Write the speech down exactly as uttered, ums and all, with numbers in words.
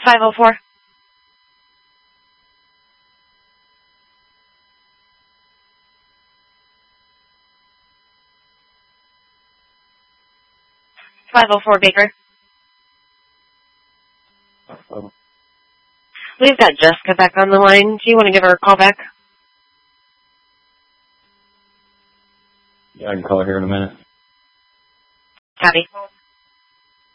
five oh four. five oh four Baker. Oh. We've got Jessica back on the line. Do you want to give her a call back? Yeah, I can call her here in a minute. Copy.